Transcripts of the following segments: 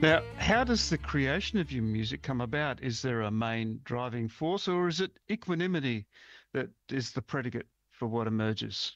Now, how does the creation of your music come about? Is there a main driving force, or is it equanimity that is the predicate for what emerges?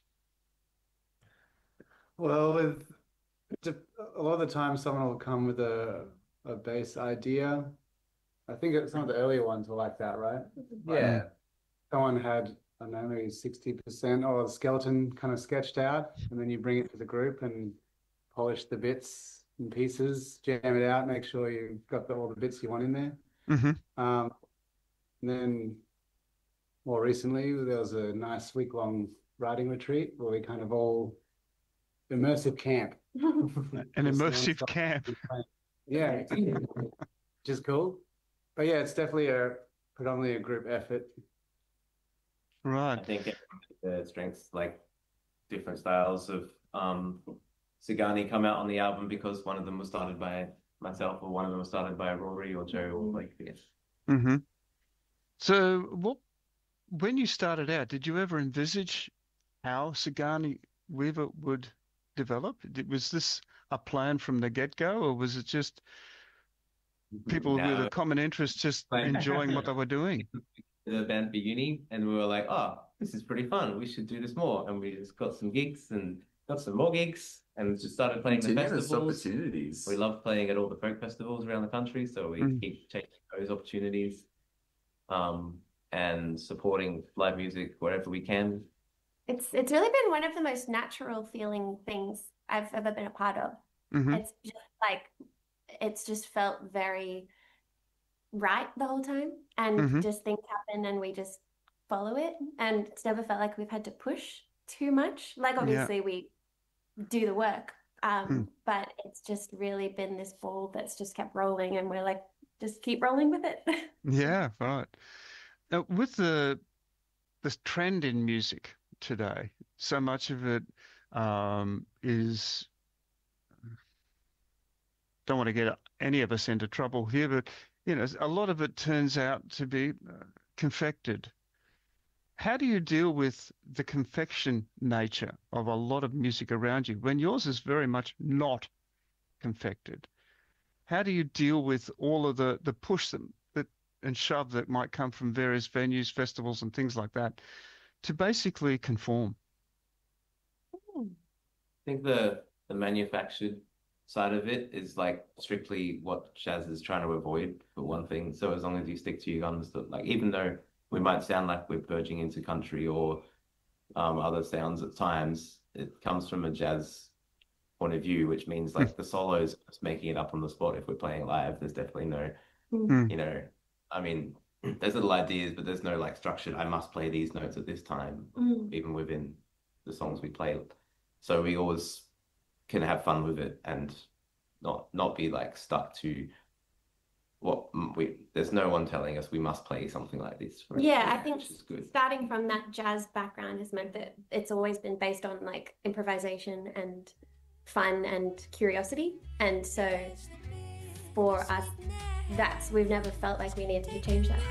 Well, a lot of the time, someone will come with a base idea. I think some of the earlier ones were like that, right? Mm, Yeah. Someone had, I don't know, maybe 60% or the skeleton kind of sketched out, and then you bring it to the group and polish the bits and pieces, jam it out, make sure you've got all the bits you want in there. hmm Um, and then more recently, there was a nice week-long writing retreat where we kind of all immersive camp, An just immersive non-stop. camp. Yeah, which is cool. But yeah, it's definitely a predominantly a group effort. Right. I think everyone has their strengths, like different styles of Sagani come out on the album because one of them was started by myself or one of them was started by Rory or Joe or like this. hmm So, when you started out, did you ever envisage how Sigourney Weaver would develop? Was this a plan from the get-go, or was it just people with a Now common interest just playing enjoying what they were doing? the band for uni and we were like, oh, this is pretty fun. We should do this more. And we just got some gigs and got some more gigs and just started playing the Continuous festivals. We opportunities. love playing at all the folk festivals around the country, so we Mm. keep taking those opportunities and supporting live music wherever we can. It's really been one of the most natural feeling things I've ever been a part of. hmm It's just like it's just felt very right the whole time, and hmm just things happen and we just follow it, and it's never felt like we've had to push too much. Like Yeah. obviously we do the work, Mm. but it's just really been this ball that's just kept rolling, and we're like, just keep rolling with it. Yeah, right. Now, with the trend in music today, so much of it is don't want to get any of us into trouble here, but a lot of it turns out to be confected. How do you deal with the confection nature of a lot of music around you when yours is very much not confected? How do you deal with all of the push that and shove that might come from various venues, festivals, and things like that to basically conform? I think the manufactured side of it is like strictly what Shaz is trying to avoid for one thing. So as long as you stick to your guns, that like even though we might sound like we're verging into country or other sounds at times, it comes from a jazz point of view, which means Mm, like the solos just making it up on the spot if we're playing live. There's definitely no, mm, you know, I mean, there's little ideas, but there's no like structured, I must play these notes at this time, Mm. even within the songs we play. So we always can have fun with it and not be like stuck to what we there's no one telling us we must play something like this for it, Yeah, I think which is good. starting from that jazz background has meant that it's always been based on like improvisation and fun and curiosity. And so for us, that's we've never felt like we needed to change that.